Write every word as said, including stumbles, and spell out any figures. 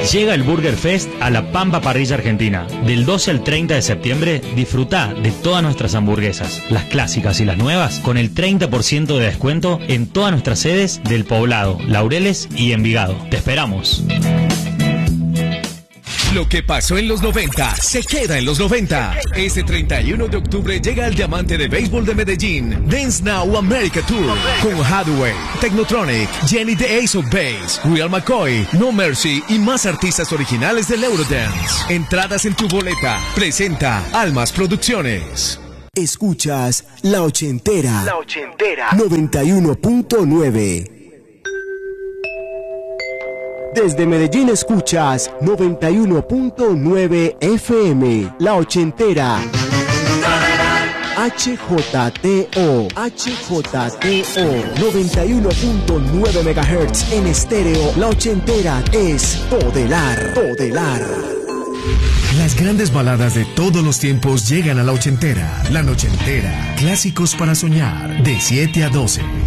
Llega el Burger Fest a La Pampa Parrilla Argentina. Del doce al treinta de septiembre, disfrutá de todas nuestras hamburguesas, las clásicas y las nuevas, con el treinta por ciento de descuento en todas nuestras sedes del Poblado, Laureles y Envigado. Te esperamos. Lo que pasó en los noventa se queda en los noventa. Este treinta y uno de octubre llega el diamante de béisbol de Medellín, Dance Now America Tour, con Hathaway, Technotronic, Jenny the Ace of Base, Real McCoy, No Mercy y más artistas originales del Eurodance. Entradas en tu boleta. Presenta Almas Producciones. Escuchas La Ochentera. La Ochentera. noventa y uno punto nueve. Desde Medellín escuchas noventa y uno punto nueve F M, La Ochentera. H J T O, H J T O, noventa y uno punto nueve megahertz en estéreo. La Ochentera es Todelar, Todelar. Las grandes baladas de todos los tiempos llegan a La Ochentera. La Nochentera, clásicos para soñar, de siete a doce.